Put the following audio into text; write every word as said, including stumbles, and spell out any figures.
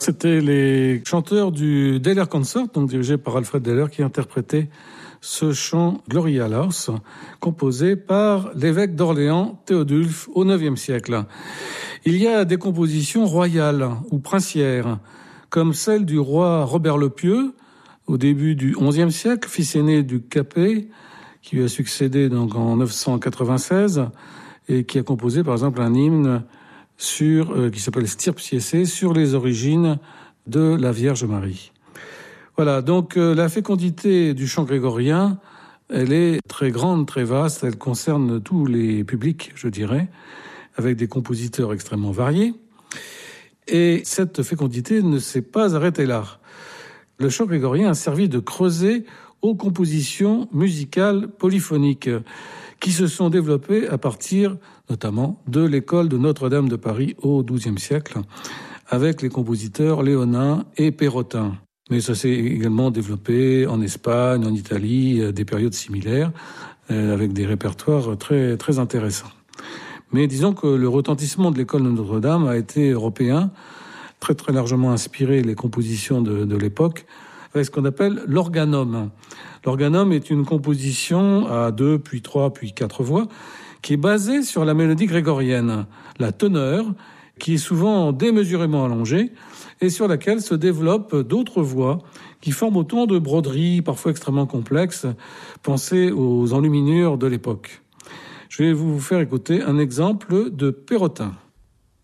C'était les chanteurs du Deller Concert, donc dirigé par Alfred Deller, qui interprétait ce chant Gloria Laus, composé par l'évêque d'Orléans, Théodulphe, au neuvième siècle. Il y a des compositions royales ou princières, comme celle du roi Robert le Pieux, au début du onzième siècle, fils aîné du Capet, qui lui a succédé donc en neuf cent quatre-vingt-seize, et qui a composé par exemple un hymne sur, euh, qui s'appelle Stirpsiese, sur les origines de la Vierge Marie. Voilà, donc euh, la fécondité du chant grégorien, elle est très grande, très vaste, elle concerne tous les publics, je dirais, avec des compositeurs extrêmement variés. Et cette fécondité ne s'est pas arrêtée là. Le chant grégorien a servi de creuset aux compositions musicales polyphoniques qui se sont développées à partir notamment de l'école de Notre-Dame de Paris au douzième siècle, avec les compositeurs léonins et perrotins. Mais ça s'est également développé en Espagne, en Italie, des périodes similaires, avec des répertoires très, très intéressants. Mais disons que le retentissement de l'école de Notre-Dame a été européen, très très largement inspiré les compositions de, de l'époque, avec ce qu'on appelle l'organum. L'organum est une composition à deux, puis trois, puis quatre voix, qui est basée sur la mélodie grégorienne, la teneur, qui est souvent démesurément allongée, et sur laquelle se développent d'autres voix qui forment autant de broderies, parfois extrêmement complexes, pensées aux enluminures de l'époque. Je vais vous faire écouter un exemple de perrotin.